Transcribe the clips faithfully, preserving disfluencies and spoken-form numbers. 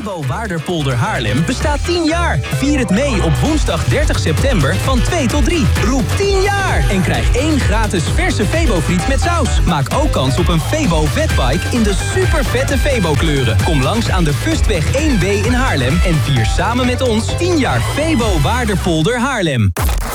Febo Waarderpolder Haarlem bestaat tien jaar. Vier het mee op woensdag dertig september van twee tot drie. Roep tien jaar en krijg één gratis verse Febo-friet met saus. Maak ook kans op een Febo Vetbike in de super vette Febo kleuren. Kom langs aan de Kustweg één B in Haarlem en vier samen met ons tien jaar Febo Waarderpolder Haarlem.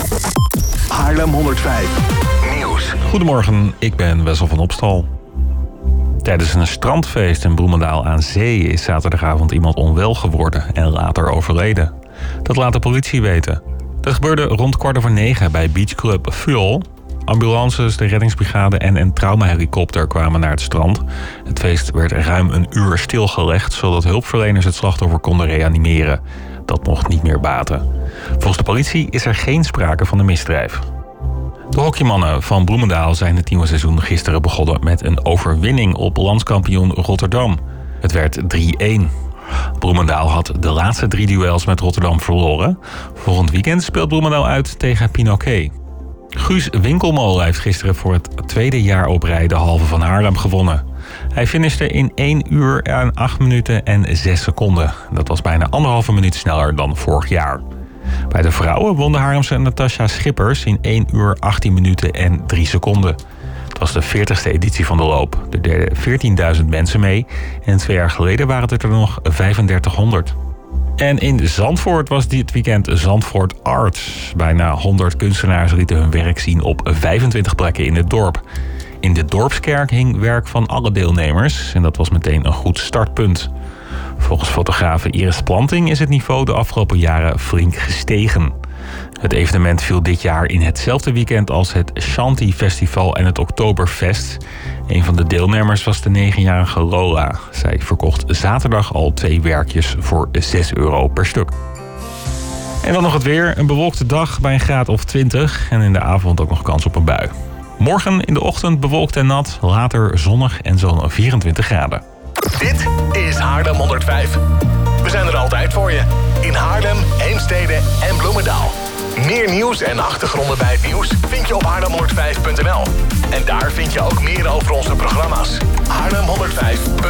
Haarlem honderdvijf Nieuws. Goedemorgen, ik ben Wessel van Opstal. Tijdens een strandfeest in Bloemendaal aan Zee is zaterdagavond iemand onwel geworden en later overleden. Dat laat de politie weten. Dat gebeurde rond kwart over negen bij beachclub Fuel. Ambulances, de reddingsbrigade en een traumahelikopter kwamen naar het strand. Het feest werd ruim een uur stilgelegd, zodat hulpverleners het slachtoffer konden reanimeren. Dat mocht niet meer baten. Volgens de politie is er geen sprake van een misdrijf. De hockeymannen van Bloemendaal zijn het nieuwe seizoen gisteren begonnen met een overwinning op landskampioen Rotterdam. Het werd drie-een. Bloemendaal had de laatste drie duels met Rotterdam verloren. Volgend weekend speelt Bloemendaal uit tegen Pinoquet. Guus Winkelmolen heeft gisteren voor het tweede jaar op rij de halve van Haarlem gewonnen. Hij finishte in één uur en acht minuten en zes seconden. Dat was bijna anderhalve minuut sneller dan vorig jaar. Bij de vrouwen won de Haarlemse Natasja Schippers in één uur achttien minuten en drie seconden. Het was de veertigste editie van de loop. Er deden veertienduizend mensen mee en twee jaar geleden waren het er nog vijfendertighonderd. En in Zandvoort was dit weekend Zandvoort Art. Bijna honderd kunstenaars lieten hun werk zien op vijfentwintig plekken in het dorp. In de dorpskerk hing werk van alle deelnemers en dat was meteen een goed startpunt. Volgens fotografe Iris Planting is het niveau de afgelopen jaren flink gestegen. Het evenement viel dit jaar in hetzelfde weekend als het Shanti Festival en het Oktoberfest. Een van de deelnemers was de negenjarige Lola. Zij verkocht zaterdag al twee werkjes voor zes euro per stuk. En dan nog het weer. Een bewolkte dag bij een graad of twintig en in de avond ook nog kans op een bui. Morgen in de ochtend bewolkt en nat, later zonnig en zo'n vierentwintig graden. Dit is Haarlem honderdvijf. We zijn er altijd voor je. In Haarlem, Heemstede en Bloemendaal. Meer nieuws en achtergronden bij het nieuws vind je op haarlem honderdvijf punt n l. En daar vind je ook meer over onze programma's. Haarlem honderdvijf.